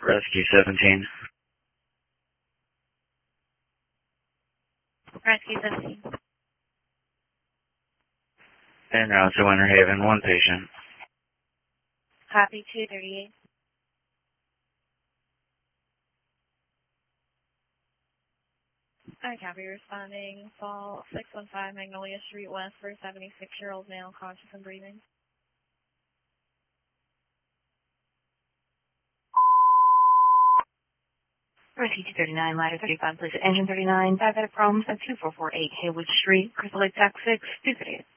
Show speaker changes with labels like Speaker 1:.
Speaker 1: Rescue 17.
Speaker 2: Rescue 17.
Speaker 1: En route to Winter Haven, one patient.
Speaker 2: Copy 238. I copy responding. Fall 615 Magnolia Street West for a 76-year-old male conscious and breathing.
Speaker 3: Rescue 239, ladder 35, please. Engine 39, diabetic problems at 2448 Haywood Street, Crystal Lake, Texas 6, 238.